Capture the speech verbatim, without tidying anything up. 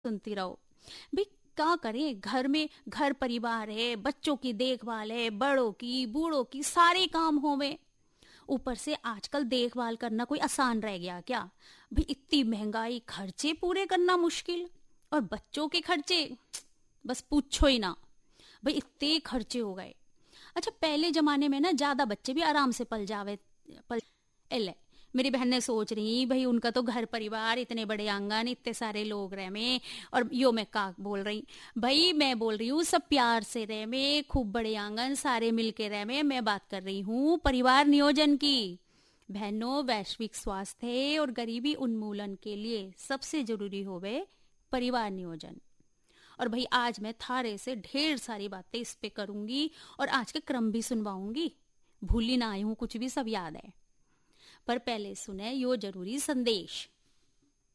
सुनती रहो। भाई क्या करें, घर में घर परिवार है, बच्चों की देखभाल है, बड़ों की बूढ़ों की सारे काम होवे। ऊपर से आजकल देखभाल करना कोई आसान रह गया क्या? भाई इतनी महंगाई, खर्चे पूरे करना मुश्किल। और बच्चों के खर्चे बस पूछो ही ना। भाई इतने खर्चे हो गए। अच्छा पहले जमाने में ना ज्यादा बच्चे भी आराम से पल जावे पल एले। मेरी बहन ने सोच रही भाई उनका तो घर परिवार, इतने बड़े आंगन, इतने सारे लोग रह में। और यो मैं का बोल रही, भाई मैं बोल रही हूँ सब प्यार से रह में, खूब बड़े आंगन, सारे मिलके रह में। मैं बात कर रही हूँ परिवार नियोजन की। बहनों, वैश्विक स्वास्थ्य और गरीबी उन्मूलन के लिए सबसे जरूरी होवे परिवार नियोजन। और भाई आज मैं थारे से ढेर सारी बातें इस पे करूंगी और आज के क्रम भी सुनवाऊंगी। भूली ना आई हूं कुछ भी, सब याद है। पर पहले सुने यो जरूरी संदेश।